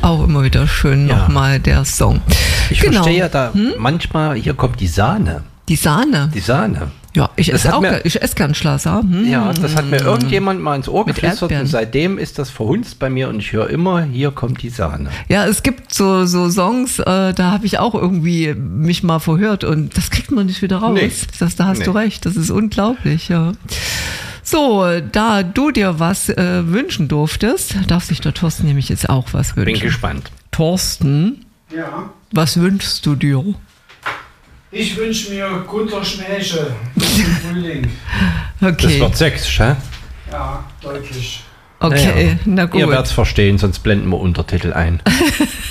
Auch immer wieder schön nochmal der Song. Ich verstehe ja da manchmal, hier kommt die Sahne. Die Sahne? Die Sahne. Ja, ich esse gern Schlosser. Ja, das hat mir irgendjemand mal ins Ohr geflüstert und seitdem ist das verhunzt bei mir und ich höre immer, hier kommt die Sahne. Ja, es gibt so Songs, da habe ich auch irgendwie mich mal verhört und das kriegt man nicht wieder raus. Nee. Da hast du recht, das ist unglaublich, ja. So, da du dir was wünschen durftest, darf sich der Thorsten nämlich jetzt auch was wünschen. Bin gespannt. Thorsten? Ja. Was wünschst du dir? Ich wünsche mir Gunter Schmäche im Frühling. Okay. Das wird sächsisch, hä? Ja, deutlich. Okay, na gut. Ihr werdet es verstehen, sonst blenden wir Untertitel ein.